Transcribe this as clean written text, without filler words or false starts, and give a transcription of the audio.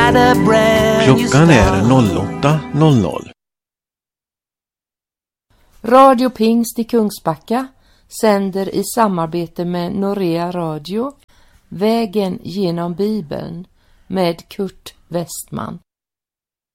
Klockan är 08:00. Radio Pingst i Kungsbacka sänder i samarbete med Norea Radio Vägen genom Bibeln med Kurt Westman.